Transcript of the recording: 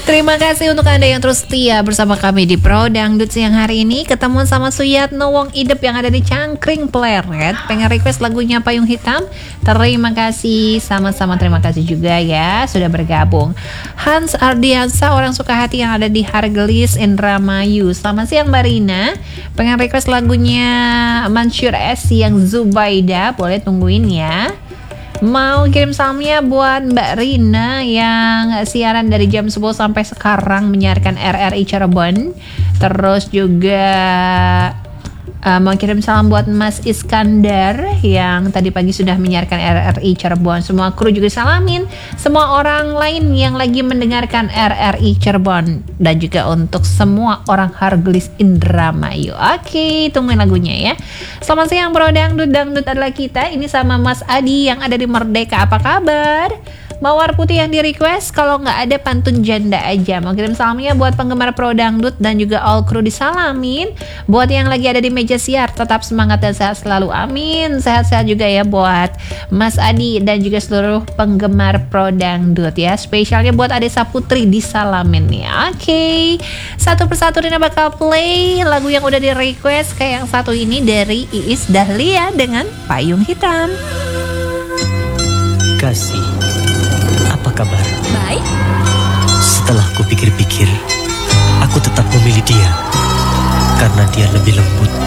Terima kasih untuk Anda yang terus setia bersama kami di Pro Dangdut siang hari ini. Ketemu sama Suyatno Wong Idep yang ada di Cangkring Pleret. Pengen request lagunya Payung Hitam? Terima kasih, sama-sama terima kasih juga ya sudah bergabung. Hans Ardiansa, orang suka hati yang ada di Hargelis, Indramayu. Selamat siang Mbak Rina. Pengen request lagunya Mansur S yang Zubaida? Boleh tungguin ya. Mau kirim salamnya buat Mbak Rina yang siaran dari jam 10 sampai sekarang menyiarkan RRI Cirebon. Terus juga mau kirim salam buat Mas Iskandar yang tadi pagi sudah menyiarkan RRI Cirebon. Semua kru juga salamin. Semua orang lain yang lagi mendengarkan RRI Cirebon. Dan juga untuk semua orang Hargelis Indramayu. Oke, tungguin lagunya ya. Selamat siang Bro Dangdut. Dangdut adalah kita. Ini sama Mas Adi yang ada di Merdeka. Apa kabar? Mawar putih yang di request, kalau nggak ada pantun janda aja. Mau kirim salamnya buat penggemar Pro Dangdut dan juga all crew disalamin. Buat yang lagi ada di meja siar, tetap semangat dan sehat selalu, amin. Sehat-sehat juga ya buat Mas Adi dan juga seluruh penggemar Pro Dangdut ya. Spesialnya buat Adesa Putri disalamin nih. Oke, satu persatu Rina bakal play lagu yang udah di request. Kayak yang satu ini dari Iis Dahlia dengan Payung Hitam. Kasih, apa kabar? Baik. Setelah kupikir-pikir, aku tetap memilih dia karena dia lebih lembut